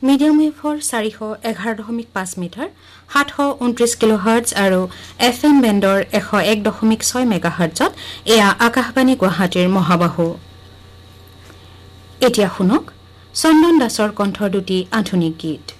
Medium ৱেভৰ 411.5 metre 729 কিলোহাৰ্টজ আৰু FM বেণ্ডৰ 101.6 মেগাহাৰ্টজত এয়া আকাশবাণী গুৱাহাটীৰ মহাবাহু। এতিয়া শুনক চন্দন দাসৰ কণ্ঠৰ দুটি আধুনিক গীত।